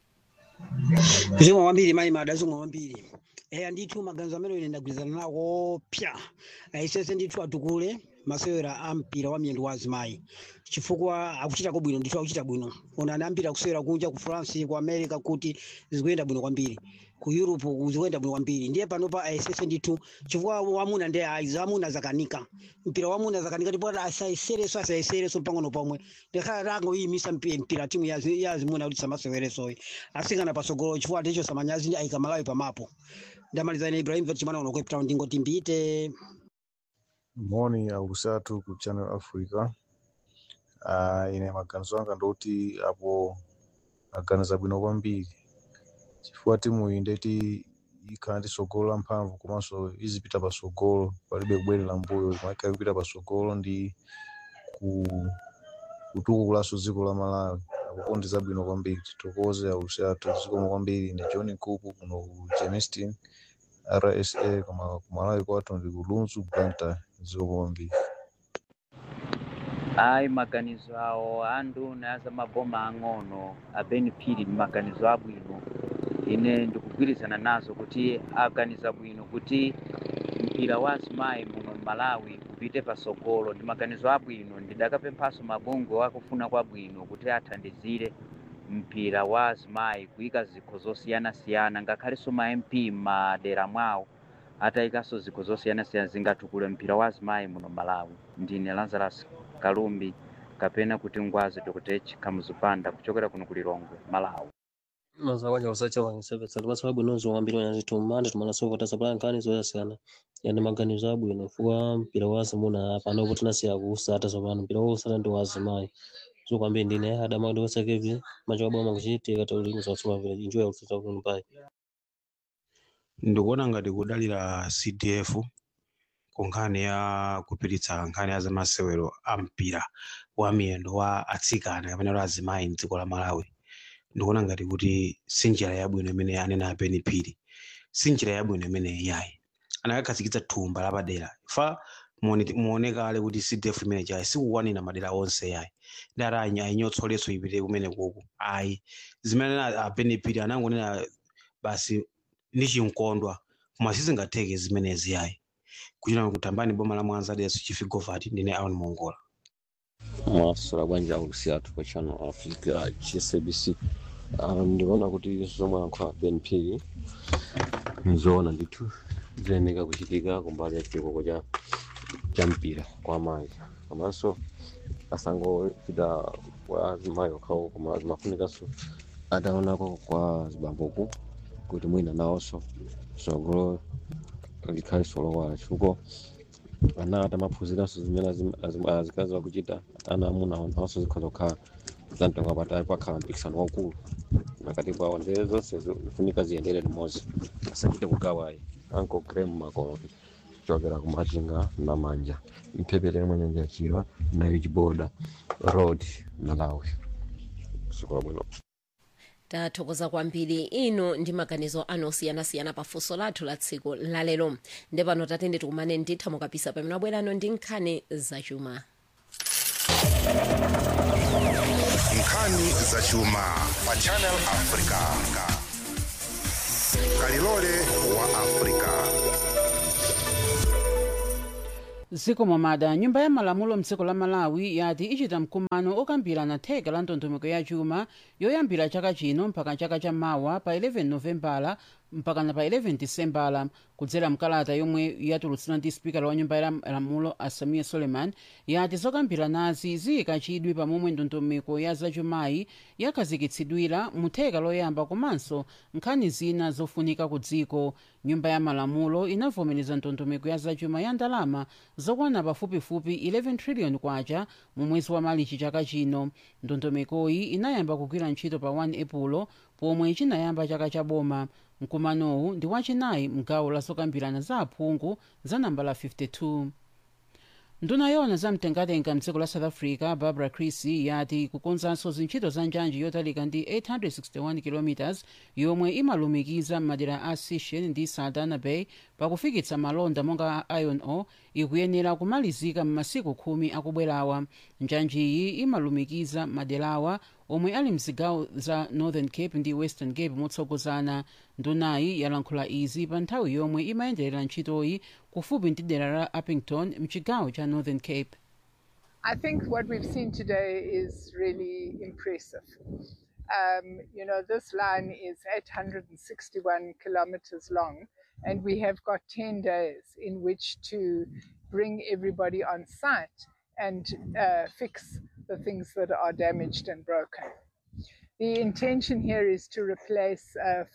zimwe wambiri mai madazimwe wambiri ndithu maganizo amene ine ndagwirizana nawo pya isese ndithu atukule masewera a mpira wa miyendo wa azimayi chifukwa akuchita bwino. Ndithu akuchita bwino. Onani ambiri akusewera kunja ku France ku America kuti zikuyenda bwino kwambiri, ku Europe zikuyenda bwino kwambiri. Ndiye panopa isese ndithu chifukwa wamuna ndi amuna zakanika mpira wamuna zakanika ndipo asaisereso pang'ono pomwe ndikhala rango iyimisa mpira timu ya azimuna kuti samasewereso asingana pasogolo chifukwa ndicho samanyazi ayika Malawi pamapo. Ndamaliza ine Ibrahim Chimana uno Cape Town ndingoti mbite. Morning akusatu ku Channel Africa. Ine maganizo anga ndoti apo aganiza bwino kwambiri chifukwa timu iyi ndeti ikhala ndi sogolo mphamvu komanso izipita pasogolo palibe kubwerera mbuyo imakhala kupita pasogolo ndi kutukulaso dziko la Malawi. Akukondiza bwino kwambiri. Tokoze akusatu zikomo kwambiri. Ndi John Kuku kuno ku Germiston RSA koma ku Malawi kwathu ndi kulunzu Blantyre zikomo kwambiri. Maganizo awo anduna za maboma ang'ono a Benny Phiri ndi maganizo abwino. Ine ndikugwirizana nazo kuti aganiza bwino kuti mpira wa azimayi muno Malawi kupite pasogolo ndi maganizo abwino. Ndidakapemphaso mabungwe akufuna kwabwino kuti athandizire mpira wa azimayi kuyika zikho zosiyana-siyana ngakhalenso ma MP madera mwawo atayikaso zikho zosiyana-siyana zingatukule mpira wa azimayi muno Malawi. Ndine Lazarus Kalumbi kapena kuti Ngwazi Dr. Kamuzupanda kuchokera kuno kulilongwe Malawi. Mazawanya usacha wangisebetsa ndimasababu nozo wambiri wanyazitumanda tumanaso kota supply nkani zoyasiyana yani maganizo abwino chifukwa mpira wa azimuna apa ndipo tinasiya kusata sopano mpira wa usata ndi wa azimayi. So kwambiri ndine adamado wasakevi machoba manguchitika taulini zatsuma village enjoy usata kuno pai. Ndikuona ngati kudalira CDF kunkhani ya kupititsa nkhani ya zamasewero a mpira wa miyendo wa atsikana kapena wa azimayi mdziko la Malawi. Ndikuona ngati kuti sinjira yabwino imene anena Benny Phiri, sinjira yabwino imene yayi anakakhazikitsa thumba lapadera fa muoneka ale kuti CDF imene chayi sikukwanira madera onse yayi ndaranya ainyotsoletso ipite kumene koko ayi zimene a Benny Phiri anangonena basi ndi chinkondwa koma sizingatheke zimenezi yayi kuchita kutambani boma la Mwanza deso chifigovati ndine Aaron Mongola. Masura bwanja usiatu kwa Channel Africa CSBC. Ndiona kuti zomwe kwa Benny Phiri nzoona ndithu zeneka kuchitika kumbali ya chikoko cha mpira kwa mayi komanso asango chita kwa azimayi kawo koma azimafunikaso ataonako kwa zibamboku kuti mwina nawonso sogolo likhali solowa chifukwa ana atamaphunziranso zimene azikazi akuchita ana amuna nawonso zikhoza kukhala zantonga patali pakhala mpikisano waukulu nakati kwawo ndere zonse zifunika ziyendere limodzi asachite kugawayi Uncle Graham Makolo kuchokera kumatinga na manja mphepete mwa nyanja yachirwa nayo chiboda road Malawi. Sikuwa bwino. Tathokoza kwambiri inu ndi maganizo anu osiyanasiyana pa funso lathu la tsiku lalero. Ndepano tatende tikumane nditha mukapisa pamene abwerano ndi nkhani zachuma. Nkhani zachuma pa Channel Africa. Kalilole wa Africa. Ziko momada nyumba ya malamulo mdziko la Malawi yati ichita mkumano okambirana theka la ndondomeko ya chuma yoyambira chaka chino mpaka chaka cha mawa pa 11 Novembala mpaka pa 11 Disembala kudzera mkalata yomwe yatulutsidwa ndi spikala wa nyumba ya malamulo Asamiya Suleiman yati zokambiranazi ziyika chidwi pamomwe ndondomeko ya zachumayi yakhazikitsidwira mu theka loyamba komanso nkhani zina zofunika ku dziko. Nyumba ya malamulo inavomereza ndondomeko ya zachuma ya ndalama zokwana pafupifupi 11 trillion kwacha mu mwezi wa Machi chaka chino. Ndondomekoyi inayamba kugwira ntchito pa 1 Epulo pomwe chinayamba chaka cha boma. Mkumanowu ndi wachinayi mgawo la zokambirana za aphungu za nambala 52. Nduna yona za mtengatenga mdziko la South Africa Barbara Creecy yati kukonzanso zintchito za njanji yotalika ndi 861 km yomwe imalumikiza madera a Sishen ndi Saldanha Bay pakufikitsa malonda monga iron ore ikuyenera kumalizika m'masiku 10 akubwerawa. Njanjiyi imalumikiza maderawa omwe ali mzigawo za Northern Cape ndi Western Cape motsogozana. Ndunayi yalankhula izi pa nthawi yomwe imayenderera ntchitoyi kufupi ndi dera la Uppington mchigawo cha Northern Cape. I think what we've seen today is really impressive. You know, this line is 861 kilometers long, and we have got 10 days in which to bring everybody on site and fix the things that are damaged and broken. The intention here is to replace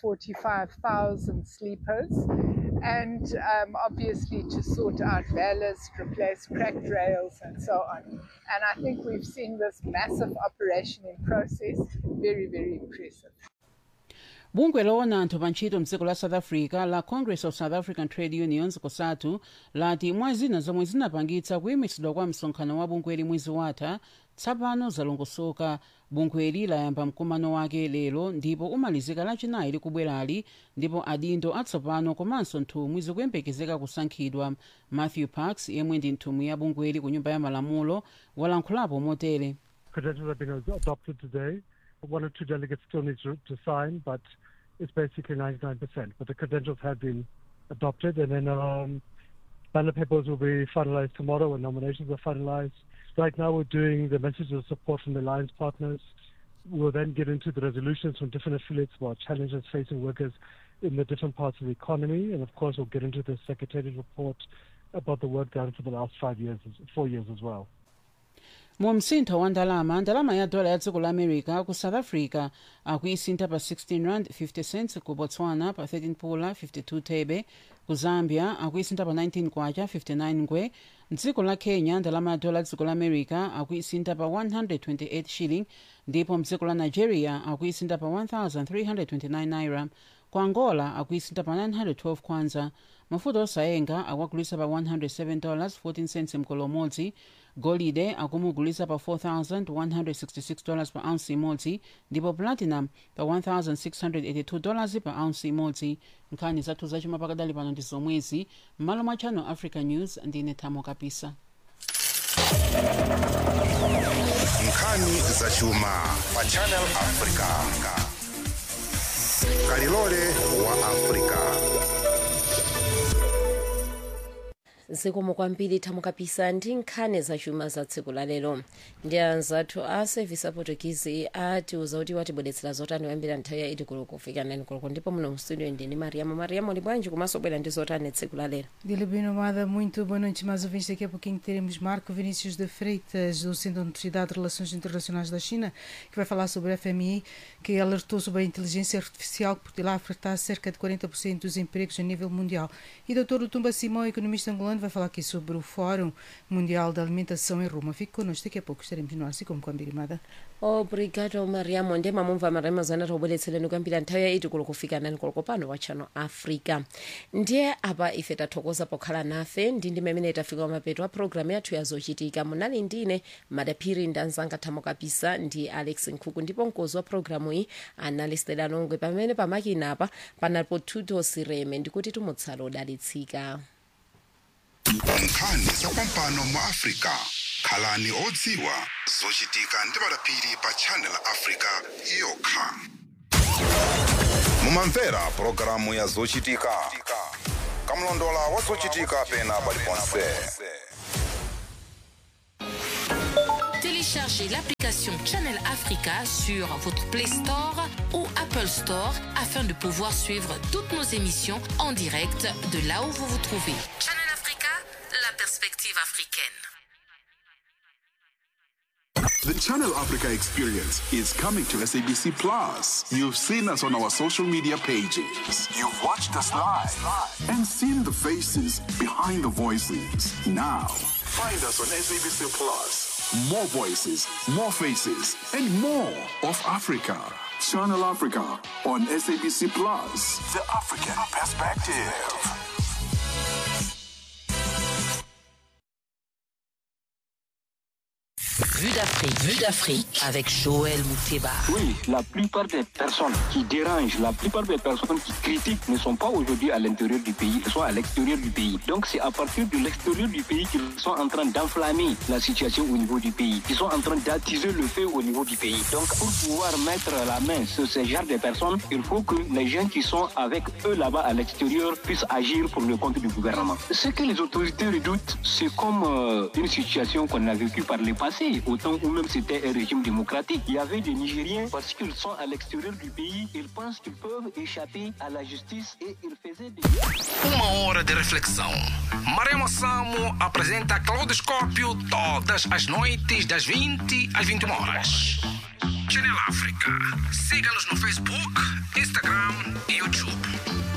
45,000 sleepers and obviously to sort out ballast, replace cracked rails and so on. And I think we've seen this massive operation in process, very, very impressive. Bungwe loona anthu pa ntchito mdziko la South Africa la Congress of South African Trade Unions COSATU lati mwa zina zomwe zinapangitsa kuyimitsidwa kwa msonkhano wa bungweli mwezi watha tsapano zalongosoka. Bungweli layamba mkumano wake lero ndipo umalizika lachinayi likubwerali ndipo adindo atsopano komanso nthumwi zikuyembekezeka kusankhidwa. Matthew Parks yemwe ndi nthumwi ya bungweli ku nyumba ya malamulo walankhulapo motere. Credentials have been adopted today. One or two delegates still need to sign, but it's basically 99%. But the credentials have been adopted, and then ballot papers will be finalized tomorrow when nominations are finalized. Right now we're doing the messages of support from the alliance partners. We'll then get into the resolutions from different affiliates about challenges facing workers in the different parts of the economy. And of course we'll get into the Secretariat report about the work done for the last 4 years as well. Mu msintho wa ndalama ya dola ya dziko la America ku South Africa akuisintha pa 16 rand 50 cents, ku Botswana pa 13 pula 52 thebe, ku Zambia akuisintha pa 19 kwacha 59 ngwe. Mdziko la Kenya ndalama ya dola ya dziko la America akuisintha pa 128 shilling, ndipo mdziko la Nigeria akuisintha pa 1329 naira. Ku Angola akuisintha pa 912 kwanza. Mafuta osayenga akuagulisa pa $107.14 mkolo umodzi. Golide akumugulisa pa $4,166 pa ounce imodzi, ndipo platinum pa $1,682 pa ounce imodzi. Nkhani zathu zachuma pakadali pano ndi zomwezi. M'malo mwa Channel Africa News ndine Thamo Kapisa. Nkhani zachuma pa Channel Africa. Kalilole wa Africa. zikomo kwambiri Thamo Kapisa ndi nkhani zachuma za tsiku la lero. Ndi anzathu a service aportugizi atiuza kuti watibwedetsera zotani kuyambira nthawi ya 8 koloko kufika 9 koloko, ndipo muno mu studio ndini Mariamo ndi bwanji komanso bwera ndi zotani tsiku la lero. Dilibino Mada, muito boa noite, mais ouvintes. Daqui a pouquinho teremos Marco Vinícius de Freitas, do Centro de Universidade de Relações Internacionais da China, que vai falar sobre a FMI, que alertou sobre a inteligência artificial que poderá afetar cerca de 40% dos empregos a nível mundial. E Dr. Lutumba Simão, economista angolano, vai falar aqui sobre o Fórum Mundial da Alimentação em Roma. Fique connosco, daqui a pouco estaremos no ar, assim como com a Mbirimada. Obrigado Mariamo, ndema mumva marema zana tobweretsereni kuyambira nthawi yaiti kulo kufika nani kulo pano wa Channel Africa. Ndiye apa ife tathokoza pokhala nafe ndi ndime imene tafika mapeto a programu yathu yazochitika. Munali ndine Madaphiri ndanzanga thamo kabisa ndi Alex Nkhuku, ndipo mkozi wa programu iyi anali Stella Nongwe, pamene pamakina apa panapo Tuto Sireme. Ndikuti tumutsala odalitsika. nkhani zapampano mu Africa khalani odziwa zochitika ndi Madaphiri pa Channel Africa yokha. Mumamvera programu ya zochitika kamlondola wa zochitika pena paliponse. Téléchargez l'application Channel Africa sur votre Play Store ou Apple Store afin de pouvoir suivre toutes nos émissions en direct de là où vous vous trouvez. Channel Africa, la perspective africaine. The Channel Africa experience is coming to SABC Plus. You've seen us on our social media pages. You've watched us live and seen the faces behind the voices. Now, find us on SABC Plus. More voices, more faces, and more of Africa. Channel Africa on SABC Plus. The African perspective. Vue d'Afrique avec Joël Mouteba. Oui, la plupart des personnes qui dérangent, la plupart des personnes qui critiquent ne sont pas aujourd'hui à l'intérieur du pays, elles sont à l'extérieur du pays. Donc c'est à partir de l'extérieur du pays qu'ils sont en train d'enflammer la situation au niveau du pays, qu'ils sont en train d'attiser le feu au niveau du pays. Donc pour pouvoir mettre la main sur ce genre de personnes, il faut que les gens qui sont avec eux là-bas à l'extérieur puissent agir pour le compte du gouvernement. Ce que les autorités redoutent, c'est comme une situation qu'on a vécue par le passé, au temps où même c'était un régime démocratique. Il y avait des Nigériens, parce qu'ils sont à l'extérieur du pays, ils pensent qu'ils peuvent échapper à la justice et ils faisaient des... Uma hora de reflexão. Maremo Samo apresenta Claudoscópio todas as noites das 20 às 21 horas. Channel África. Siga-nos no Facebook, Instagram e YouTube.